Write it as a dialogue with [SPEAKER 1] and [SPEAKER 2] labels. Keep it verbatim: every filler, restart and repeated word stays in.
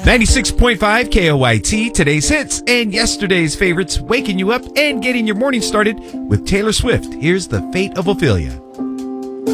[SPEAKER 1] ninety-six point five K O Y T, today's hits and yesterday's favorites, waking you up and getting your morning started with Taylor Swift. Here's The Fate of Ophelia.